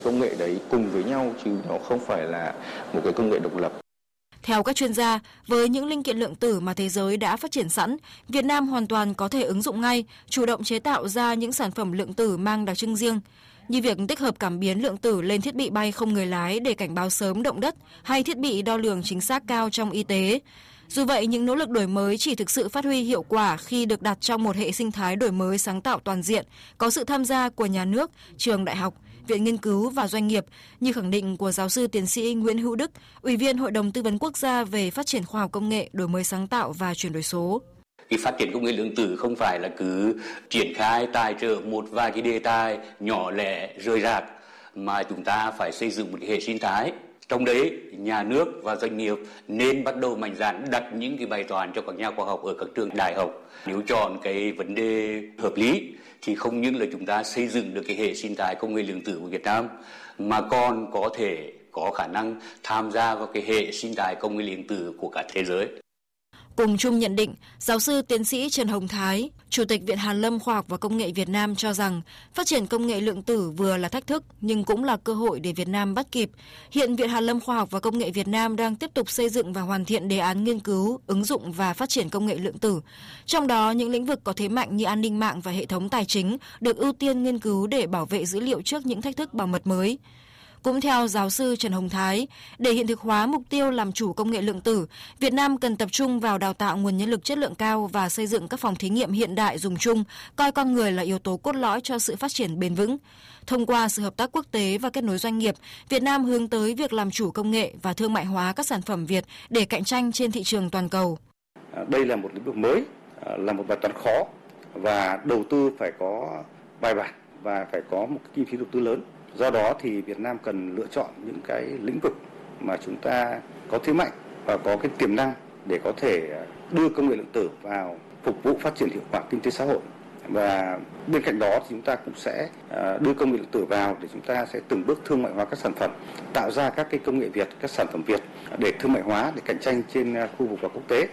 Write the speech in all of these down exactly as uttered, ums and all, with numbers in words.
Công nghệ đấy cùng với nhau chứ nó không phải là một cái công nghệ độc lập. Theo các chuyên gia, với những linh kiện lượng tử mà thế giới đã phát triển sẵn, Việt Nam hoàn toàn có thể ứng dụng ngay, chủ động chế tạo ra những sản phẩm lượng tử mang đặc trưng riêng, như việc tích hợp cảm biến lượng tử lên thiết bị bay không người lái để cảnh báo sớm động đất hay thiết bị đo lường chính xác cao trong y tế. Dù vậy, những nỗ lực đổi mới chỉ thực sự phát huy hiệu quả khi được đặt trong một hệ sinh thái đổi mới sáng tạo toàn diện, có sự tham gia của nhà nước, trường đại học, viện nghiên cứu và doanh nghiệp, như khẳng định của giáo sư tiến sĩ Nguyễn Hữu Đức, Ủy viên Hội đồng Tư vấn Quốc gia về phát triển khoa học công nghệ, đổi mới sáng tạo và chuyển đổi số. Cái phát triển công nghệ lượng tử không phải là cứ triển khai tài trợ một vài cái đề tài nhỏ lẻ rời rạc, mà chúng ta phải xây dựng một cái hệ sinh thái. Trong đấy, nhà nước và doanh nghiệp nên bắt đầu mạnh dạn đặt những cái bài toán cho các nhà khoa học ở các trường đại học. Nếu chọn cái vấn đề hợp lý thì không những là chúng ta xây dựng được cái hệ sinh thái công nghệ lượng tử của Việt Nam, mà còn có thể có khả năng tham gia vào cái hệ sinh thái công nghệ lượng tử của cả thế giới. Cùng chung nhận định, giáo sư tiến sĩ Trần Hồng Thái, Chủ tịch Viện Hàn lâm Khoa học và Công nghệ Việt Nam cho rằng phát triển công nghệ lượng tử vừa là thách thức nhưng cũng là cơ hội để Việt Nam bắt kịp. Hiện Viện Hàn lâm Khoa học và Công nghệ Việt Nam đang tiếp tục xây dựng và hoàn thiện đề án nghiên cứu, ứng dụng và phát triển công nghệ lượng tử. Trong đó, những lĩnh vực có thế mạnh như an ninh mạng và hệ thống tài chính được ưu tiên nghiên cứu để bảo vệ dữ liệu trước những thách thức bảo mật mới. Cũng theo giáo sư Trần Hồng Thái, để hiện thực hóa mục tiêu làm chủ công nghệ lượng tử, Việt Nam cần tập trung vào đào tạo nguồn nhân lực chất lượng cao và xây dựng các phòng thí nghiệm hiện đại dùng chung, coi con người là yếu tố cốt lõi cho sự phát triển bền vững. Thông qua sự hợp tác quốc tế và kết nối doanh nghiệp, Việt Nam hướng tới việc làm chủ công nghệ và thương mại hóa các sản phẩm Việt để cạnh tranh trên thị trường toàn cầu. Đây là một lĩnh vực mới, là một bài toán khó và đầu tư phải có bài bản và phải có một kinh phí đầu tư lớn. Do đó thì Việt Nam cần lựa chọn những cái lĩnh vực mà chúng ta có thế mạnh và có cái tiềm năng để có thể đưa công nghệ lượng tử vào phục vụ phát triển hiệu quả kinh tế xã hội. Và bên cạnh đó thì chúng ta cũng sẽ đưa công nghệ lượng tử vào để chúng ta sẽ từng bước thương mại hóa các sản phẩm, tạo ra các cái công nghệ Việt, các sản phẩm Việt để thương mại hóa, để cạnh tranh trên khu vực và quốc tế.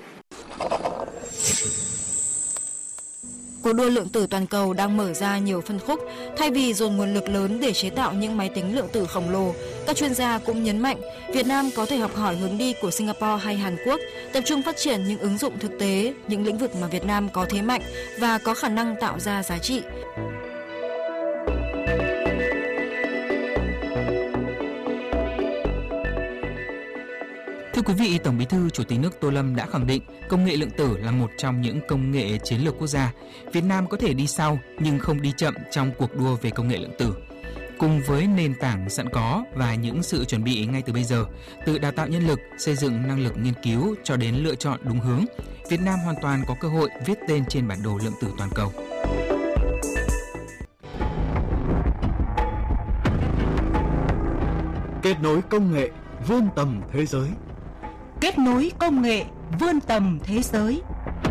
Cuộc đua lượng tử toàn cầu đang mở ra nhiều phân khúc. Thay vì dồn nguồn lực lớn để chế tạo những máy tính lượng tử khổng lồ, các chuyên gia cũng nhấn mạnh Việt Nam có thể học hỏi hướng đi của Singapore hay Hàn Quốc, tập trung phát triển những ứng dụng thực tế, những lĩnh vực mà Việt Nam có thế mạnh và có khả năng tạo ra giá trị. Thưa quý vị, Tổng Bí thư Chủ tịch nước Tô Lâm đã khẳng định công nghệ lượng tử là một trong những công nghệ chiến lược quốc gia. Việt Nam có thể đi sau nhưng không đi chậm trong cuộc đua về công nghệ lượng tử. Cùng với nền tảng sẵn có và những sự chuẩn bị ngay từ bây giờ, từ đào tạo nhân lực, xây dựng năng lực nghiên cứu cho đến lựa chọn đúng hướng, Việt Nam hoàn toàn có cơ hội viết tên trên bản đồ lượng tử toàn cầu. Kết nối công nghệ vươn tầm thế giới. Kết nối công nghệ vươn tầm thế giới.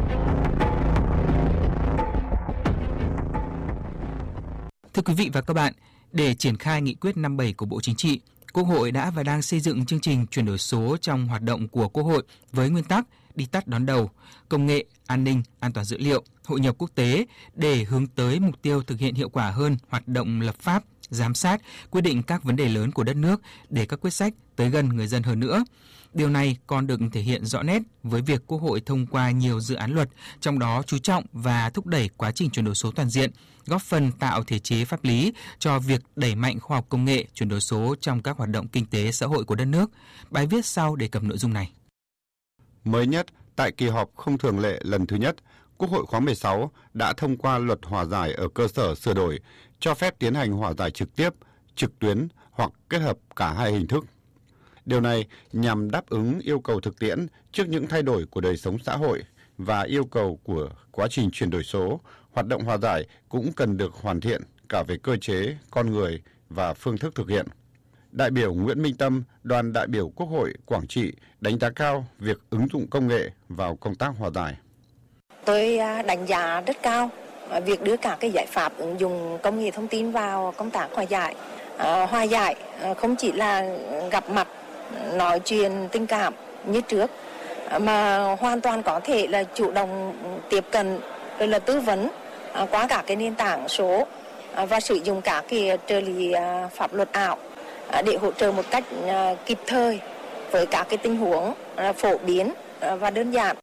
Thưa quý vị và các bạn, để triển khai nghị quyết năm bảy của Bộ Chính trị, Quốc hội đã và đang xây dựng chương trình chuyển đổi số trong hoạt động của Quốc hội với nguyên tắc đi tắt đón đầu, công nghệ, an ninh, an toàn dữ liệu, hội nhập quốc tế để hướng tới mục tiêu thực hiện hiệu quả hơn hoạt động lập pháp, giám sát, quyết định các vấn đề lớn của đất nước để các quyết sách tới gần người dân hơn nữa. Điều này còn được thể hiện rõ nét với việc Quốc hội thông qua nhiều dự án luật, trong đó chú trọng và thúc đẩy quá trình chuyển đổi số toàn diện, góp phần tạo thể chế pháp lý cho việc đẩy mạnh khoa học công nghệ, chuyển đổi số trong các hoạt động kinh tế xã hội của đất nước. Bài viết sau đề cập nội dung này. Mới nhất, tại kỳ họp không thường lệ lần thứ nhất, Quốc hội khóa mười sáu đã thông qua luật hòa giải ở cơ sở sửa đổi, cho phép tiến hành hòa giải trực tiếp, trực tuyến hoặc kết hợp cả hai hình thức. Điều này nhằm đáp ứng yêu cầu thực tiễn trước những thay đổi của đời sống xã hội và yêu cầu của quá trình chuyển đổi số. Hoạt động hòa giải cũng cần được hoàn thiện cả về cơ chế, con người và phương thức thực hiện. Đại biểu Nguyễn Minh Tâm, đoàn đại biểu Quốc hội Quảng Trị đánh giá cao việc ứng dụng công nghệ vào công tác hòa giải. Tôi đánh giá rất cao việc đưa cả cái giải pháp ứng dụng công nghệ thông tin vào công tác hòa giải. À, hòa giải không chỉ là gặp mặt, nói chuyện tình cảm như trước, mà hoàn toàn có thể là chủ động tiếp cận rồi là tư vấn à, qua cả cái nền tảng số và sử dụng các cái trợ lý pháp luật ảo để hỗ trợ một cách kịp thời với các cái tình huống phổ biến và đơn giản.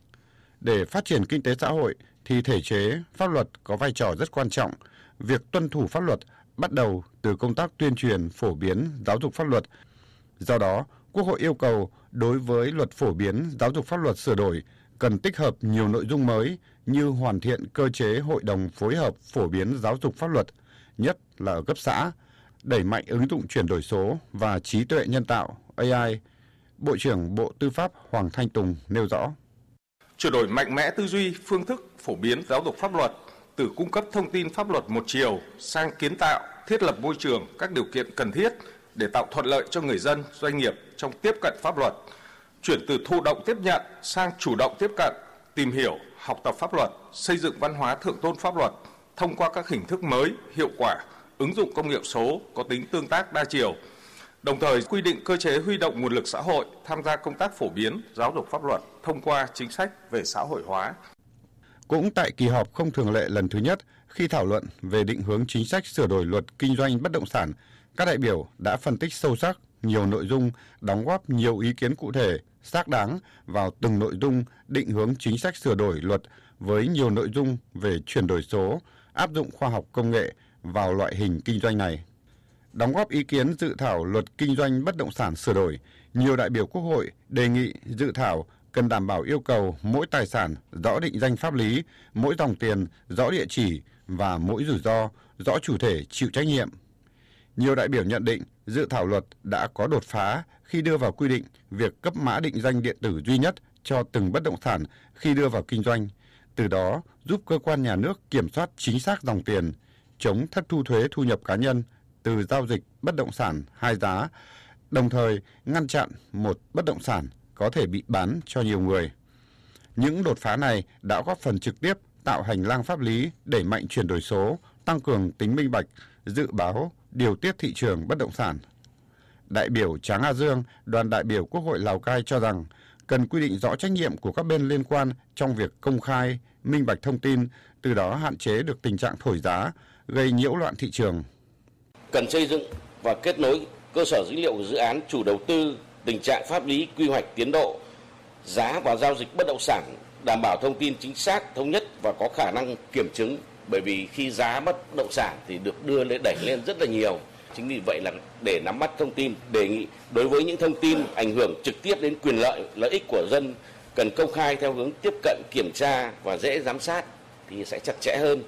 Để phát triển kinh tế xã hội thì thể chế, pháp luật có vai trò rất quan trọng. Việc tuân thủ pháp luật bắt đầu từ công tác tuyên truyền, phổ biến, giáo dục pháp luật. Do đó, Quốc hội yêu cầu đối với luật phổ biến giáo dục pháp luật sửa đổi cần tích hợp nhiều nội dung mới như hoàn thiện cơ chế hội đồng phối hợp phổ biến giáo dục pháp luật, nhất là ở cấp xã, đẩy mạnh ứng dụng chuyển đổi số và trí tuệ nhân tạo A I. Bộ trưởng Bộ Tư pháp Hoàng Thanh Tùng nêu rõ. Chuyển đổi mạnh mẽ tư duy, phương thức phổ biến giáo dục pháp luật từ cung cấp thông tin pháp luật một chiều sang kiến tạo, thiết lập môi trường, các điều kiện cần thiết để tạo thuận lợi cho người dân, doanh nghiệp trong tiếp cận pháp luật. Chuyển từ thụ động tiếp nhận sang chủ động tiếp cận, tìm hiểu, học tập pháp luật, xây dựng văn hóa thượng tôn pháp luật thông qua các hình thức mới, hiệu quả, ứng dụng công nghệ số có tính tương tác đa chiều. Đồng thời quy định cơ chế huy động nguồn lực xã hội tham gia công tác phổ biến giáo dục pháp luật thông qua chính sách về xã hội hóa. Cũng tại kỳ họp không thường lệ lần thứ nhất, khi thảo luận về định hướng chính sách sửa đổi luật kinh doanh bất động sản, các đại biểu đã phân tích sâu sắc nhiều nội dung, đóng góp nhiều ý kiến cụ thể, xác đáng vào từng nội dung định hướng chính sách sửa đổi luật với nhiều nội dung về chuyển đổi số, áp dụng khoa học công nghệ vào loại hình kinh doanh này. Đóng góp ý kiến dự thảo luật kinh doanh bất động sản sửa đổi, nhiều đại biểu Quốc hội đề nghị dự thảo cần đảm bảo yêu cầu mỗi tài sản rõ định danh pháp lý, mỗi dòng tiền rõ địa chỉ và mỗi rủi ro rõ chủ thể chịu trách nhiệm. Nhiều đại biểu nhận định dự thảo luật đã có đột phá khi đưa vào quy định việc cấp mã định danh điện tử duy nhất cho từng bất động sản khi đưa vào kinh doanh, từ đó giúp cơ quan nhà nước kiểm soát chính xác dòng tiền, chống thất thu thuế thu nhập cá nhân từ giao dịch bất động sản hai giá, đồng thời ngăn chặn một bất động sản có thể bị bán cho nhiều người. Những đột phá này đã góp phần trực tiếp tạo hành lang pháp lý đẩy mạnh chuyển đổi số, tăng cường tính minh bạch, dự báo, điều tiết thị trường bất động sản. Đại biểu Tráng A Dương, đoàn đại biểu Quốc hội Lào Cai cho rằng cần quy định rõ trách nhiệm của các bên liên quan trong việc công khai, minh bạch thông tin, từ đó hạn chế được tình trạng thổi giá, gây nhiễu loạn thị trường. Cần xây dựng và kết nối cơ sở dữ liệu của dự án, chủ đầu tư, tình trạng pháp lý, quy hoạch, tiến độ, giá và giao dịch bất động sản, đảm bảo thông tin chính xác, thống nhất và có khả năng kiểm chứng. Bởi vì khi giá bất động sản thì được đưa lên đẩy lên rất là nhiều. Chính vì vậy là để nắm bắt thông tin, đề nghị đối với những thông tin ảnh hưởng trực tiếp đến quyền lợi, lợi ích của dân cần công khai theo hướng tiếp cận, kiểm tra và dễ giám sát thì sẽ chặt chẽ hơn.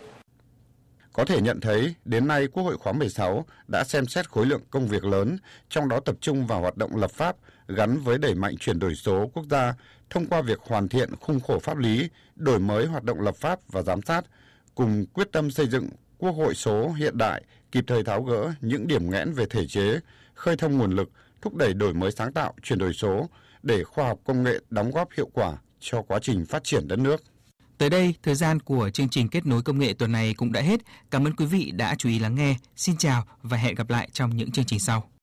Có thể nhận thấy, đến nay Quốc hội khóa mười sáu đã xem xét khối lượng công việc lớn, trong đó tập trung vào hoạt động lập pháp gắn với đẩy mạnh chuyển đổi số quốc gia thông qua việc hoàn thiện khung khổ pháp lý, đổi mới hoạt động lập pháp và giám sát, cùng quyết tâm xây dựng Quốc hội số hiện đại, kịp thời tháo gỡ những điểm nghẽn về thể chế, khơi thông nguồn lực, thúc đẩy đổi mới sáng tạo, chuyển đổi số để khoa học công nghệ đóng góp hiệu quả cho quá trình phát triển đất nước. Tới đây, thời gian của chương trình Kết nối công nghệ tuần này cũng đã hết. Cảm ơn quý vị đã chú ý lắng nghe. Xin chào và hẹn gặp lại trong những chương trình sau.